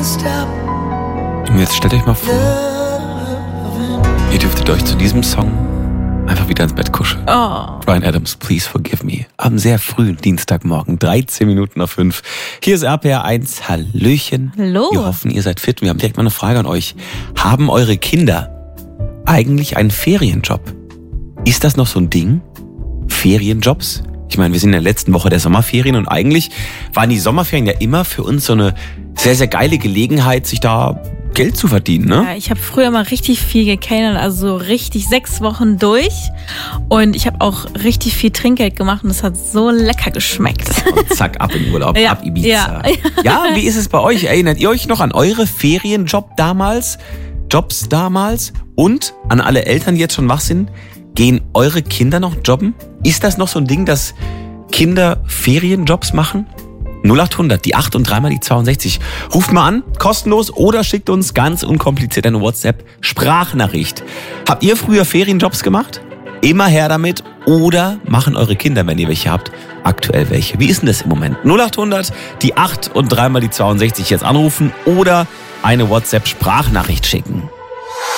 Und jetzt stellt euch mal vor, ihr dürftet euch zu diesem Song einfach wieder ins Bett kuscheln. Bryan Adams, Please Forgive Me. Am sehr frühen Dienstagmorgen, 5:13. Hier ist RPR 1. Hallöchen. Hallo. Wir hoffen, ihr seid fit. Wir haben direkt mal eine Frage an euch. Haben eure Kinder eigentlich einen Ferienjob? Ist das noch so ein Ding? Ferienjobs? Ich meine, wir sind in der letzten Woche der Sommerferien und eigentlich waren die Sommerferien ja immer für uns so eine sehr, sehr geile Gelegenheit, sich da Geld zu verdienen, ne? Ja, ich habe früher mal richtig viel gekellnert, also so richtig 6 Wochen durch. Und ich habe auch richtig viel Trinkgeld gemacht und es hat so lecker geschmeckt. Und zack, ab in Urlaub, Ja, ab Ibiza. ja. Ja, wie ist es bei euch? Erinnert ihr euch noch an eure Ferienjob damals? Jobs damals? Und an alle Eltern, die jetzt schon wach sind, gehen eure Kinder noch jobben? Ist das noch so ein Ding, dass Kinder Ferienjobs machen? 0800, die 8 und 3 mal die 62. Ruft mal an, kostenlos, oder schickt uns ganz unkompliziert eine WhatsApp-Sprachnachricht. Habt ihr früher Ferienjobs gemacht? Immer her damit. Oder machen eure Kinder, wenn ihr welche habt, aktuell welche? Wie ist denn das im Moment? 0800, die 8 und 3 mal die 62 jetzt anrufen oder eine WhatsApp-Sprachnachricht schicken.